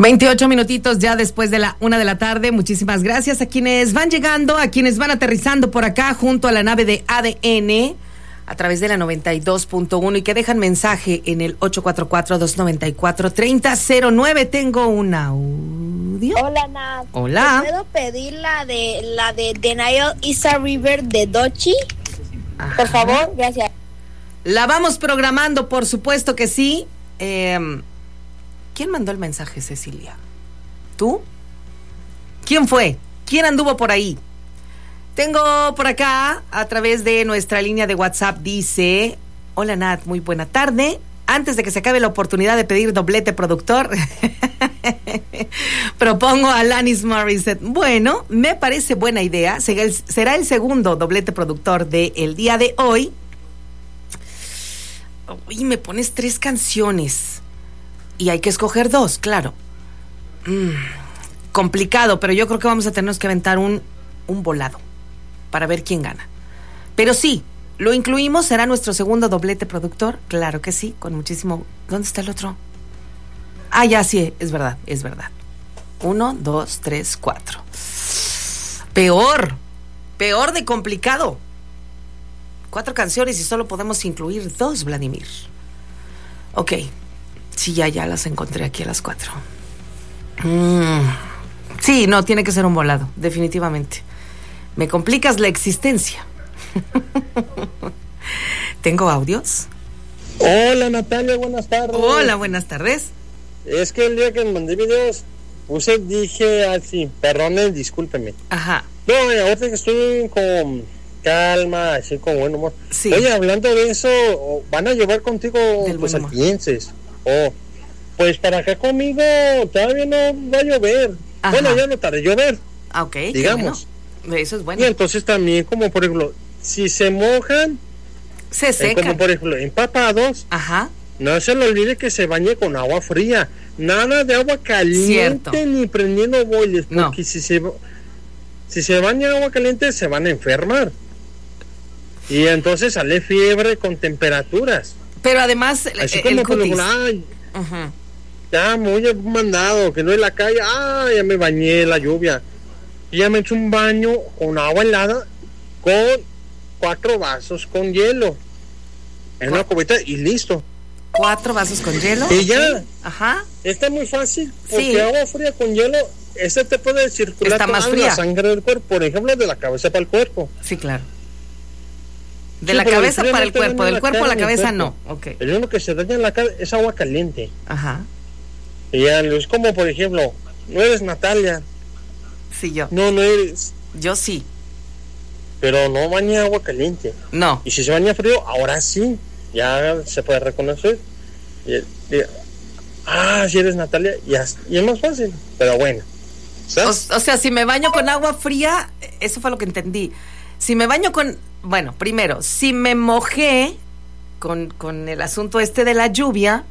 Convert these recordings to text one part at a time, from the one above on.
28 minutitos ya después de la 1 de la tarde. Muchísimas gracias a quienes van llegando, a quienes van aterrizando por acá junto a la nave de ADN a través de la 92.1 y que dejan mensaje en el 844-294-3009. Tengo un audio. Hola, Nat. Hola. ¿Puedo pedir la de Denial is a River de Doechii? Ajá. Por favor, gracias. La vamos programando, por supuesto que sí. ¿Quién mandó el mensaje, Cecilia? ¿Tú? ¿Quién fue? ¿Quién anduvo por ahí? Tengo por acá, a través de nuestra línea de WhatsApp, dice: hola Nat, muy buena tarde. Antes de que se acabe la oportunidad de pedir doblete productor, propongo a Alanis Morissette. Bueno, me parece buena idea. Será el segundo doblete productor del día de hoy. Y me pones 3 canciones. Y hay que escoger 2, claro. Complicado, pero yo creo que vamos a tener que aventar un volado para ver quién gana. Pero sí, lo incluimos, será nuestro segundo doblete productor. Claro que sí, con muchísimo... ¿Dónde está el otro? Ah, ya, sí, es verdad. 1, 2, 3, 4. Peor de complicado. 4 canciones y solo podemos incluir 2, Vladimir. Ok. Sí, ya las encontré aquí a las 4. Sí, no, tiene que ser un volado, definitivamente. Me complicas la existencia. ¿Tengo audios? Hola Natalia, buenas tardes. Hola, buenas tardes. Es que el día que mandé videos dije así, perdone, discúlpeme. Ajá. No, ahorita que estoy con calma, así con buen humor. Sí. Oye, hablando de eso, ¿van a llevar contigo pues alpienses? Pues para acá conmigo todavía no va a llover. Ajá. Bueno, ya no tarde llover. Ah, ok. Digamos. Bueno. Eso es bueno. Y entonces también, como por ejemplo, si se mojan, se secan. como por ejemplo, empapados. Ajá. No se le olvide que se bañe con agua fría. Nada de agua caliente. Cierto. Ni prendiendo boiles. Porque No. si se baña en agua caliente se van a enfermar. Y entonces sale fiebre con temperaturas. Pero además así el como cutis. Uh-huh. Ya muy mandado, que no en la calle, ya me bañé en la lluvia. Y ya me eché un baño con agua helada con 4 vasos con hielo en una cubeta y listo. 4 vasos con hielo. Y ya. Ajá. Está muy fácil, porque Sí. agua fría con hielo, te puede circular Está más toda fría. la sangre del cuerpo, por ejemplo, de la cabeza para el cuerpo. Sí, claro. De Sí, la pero cabeza el frío para no el te cuerpo, daña del la cuerpo a la cara ni el cabeza cuerpo. no. Ok. El único que se daña en la cara es agua caliente. Ajá. Y ya es como, por ejemplo, no eres Natalia. Sí, yo. No eres. Yo sí. Pero no baña agua caliente. No. Y si se baña frío, ahora sí, ya se puede reconocer. Si eres Natalia, y es más fácil. Pero bueno. ¿Sabes? O sea, si me baño con agua fría, eso fue lo que entendí. Si me baño bueno, primero, si me mojé con el asunto de la lluvia,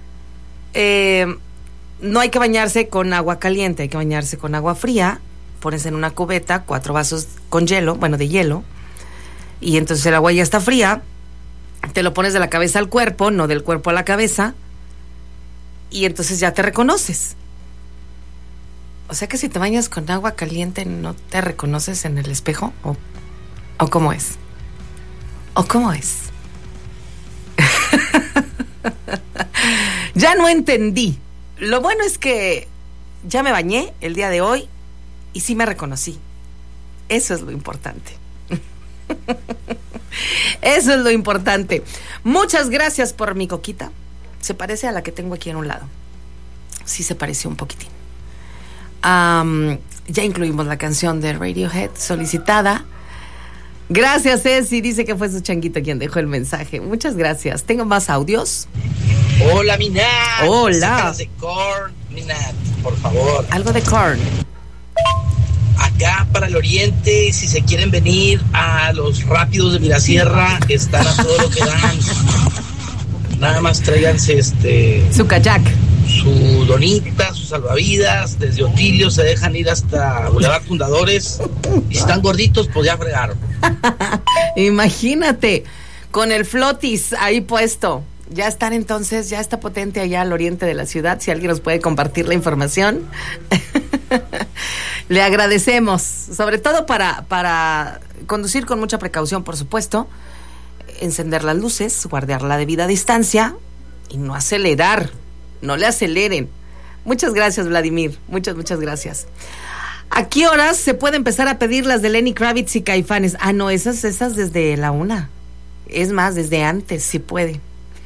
no hay que bañarse con agua caliente, hay que bañarse con agua fría. Pones en una cubeta 4 vasos con hielo, de hielo, y entonces el agua ya está fría, te lo pones de la cabeza al cuerpo, no del cuerpo a la cabeza, y entonces ya te reconoces. O sea que si te bañas con agua caliente, ¿no te reconoces en el espejo? ¿O cómo es? ¿O cómo es? Ya no entendí. Lo bueno es que ya me bañé el día de hoy y sí me reconocí. Eso es lo importante. Eso es lo importante. Muchas gracias por mi coquita. Se parece a la que tengo aquí en un lado. Sí se pareció un poquitín. Ya incluimos la canción de Radiohead solicitada. Gracias, Ceci. Dice que fue su changuito quien dejó el mensaje. Muchas gracias. ¿Tengo más audios? Hola, Minat. Hola. De Korn, Minat, por favor. Algo de Korn. Acá para el oriente, si se quieren venir a los rápidos de Mirasierra, están a todo lo que dan. Nada más tráiganse su kayak, su donita, sus salvavidas. Desde Otilio se dejan ir hasta Boulevard Fundadores. Y si están gorditos, pues ya fregaron. Imagínate, con el flotis ahí puesto. Ya están entonces, ya está potente allá al oriente de la ciudad, si alguien nos puede compartir la información. Le agradecemos, sobre todo para conducir con mucha precaución, por supuesto, encender las luces, guardar la debida distancia y no acelerar, no le aceleren. Muchas gracias, Vladimir, muchas gracias. ¿A qué horas se puede empezar a pedir las de Lenny Kravitz y Caifanes? Ah, no, esas desde la 1. Es más, desde antes, si puede.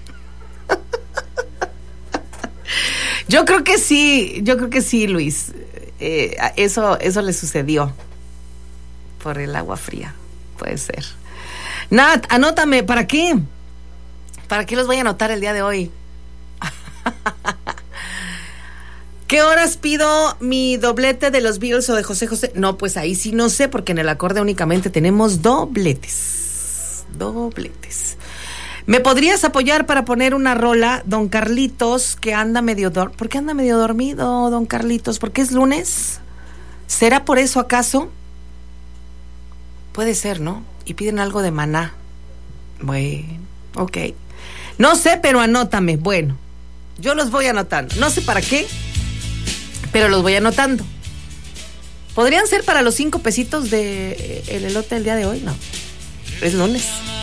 Yo creo que sí, Luis. Eso le sucedió por el agua fría, puede ser. Nat, anótame, ¿para qué? ¿Para qué los voy a anotar el día de hoy? ¿Qué horas pido mi doblete de los Beatles o de José José? No, pues ahí sí no sé, porque en el acorde únicamente tenemos dobletes. ¿Me podrías apoyar para poner una rola, don Carlitos, que anda medio ¿Por qué anda medio dormido, don Carlitos? ¿Porque es lunes? ¿Será por eso acaso? Puede ser, ¿no? Y piden algo de Maná. Bueno, ok. No sé, pero anótame. Bueno, yo los voy anotando. No sé para qué, pero los voy anotando. ¿Podrían ser para los 5 pesitos de el elote del día de hoy? No, es lunes.